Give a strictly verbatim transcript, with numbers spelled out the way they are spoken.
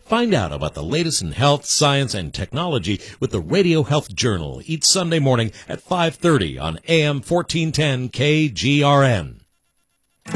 Find out about the latest in health, science, and technology with the Radio Health Journal each Sunday morning at five thirty on A M fourteen ten K G R N.